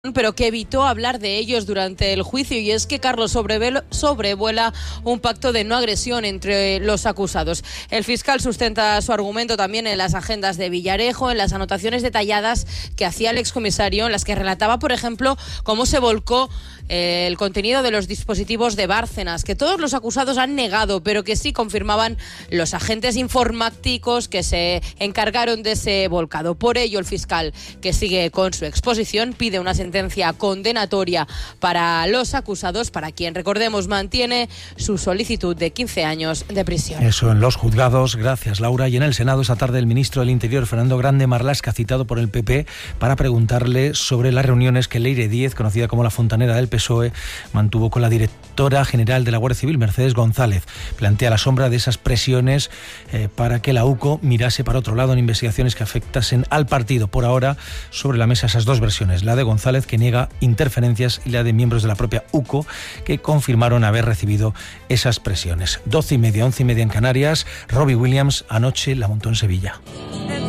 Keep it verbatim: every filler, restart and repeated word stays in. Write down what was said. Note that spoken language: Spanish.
pero que evitó hablar de ellos durante el juicio, y es que Carlos sobrevuela un pacto de no agresión entre los acusados. El fiscal sustenta su argumento también en las agendas de Villarejo, en las anotaciones detalladas que hacía el excomisario, en las que relataba, por ejemplo, cómo se volcó eh, el contenido de los dispositivos de Bárcenas, que todos los acusados han negado, pero que sí confirmaban los agentes informáticos que se encargaron de ese volcado. Por ello, el fiscal, que sigue con su exposición, pide una sentencia sentencia condenatoria para los acusados, para quien, recordemos, mantiene su solicitud de quince años de prisión. Eso en los juzgados. Gracias, Laura. Y en el Senado esta tarde el ministro del Interior, Fernando Grande Marlaska, citado por el P P para preguntarle sobre las reuniones que Leire Díez, conocida como la fontanera del P S O E, mantuvo con la directora general de la Guardia Civil, Mercedes González. Plantea la sombra de esas presiones eh, para que la U C O mirase para otro lado en investigaciones que afectasen al partido. Por ahora, sobre la mesa esas dos versiones, la de González, que niega interferencias, y la de miembros de la propia U C O, que confirmaron haber recibido esas presiones. Doce y media, once y media en Canarias. Robbie Williams anoche la montó en Sevilla.